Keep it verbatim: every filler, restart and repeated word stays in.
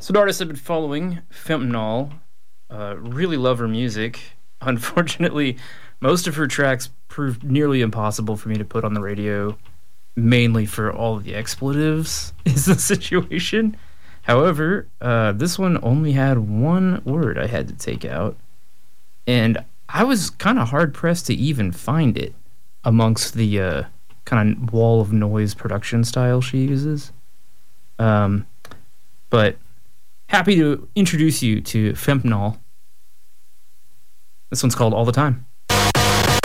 So an artist I've been following, Fentanyl, uh, really love her music. Unfortunately, most of her tracks proved nearly impossible for me to put on the radio, mainly for all of the expletives is the situation. However, uh, this one only had one word I had to take out, and I was kind of hard-pressed to even find it amongst the uh, kind of wall of noise production style she uses. Um, but happy to introduce you to Fentanyl. This one's called All the Time.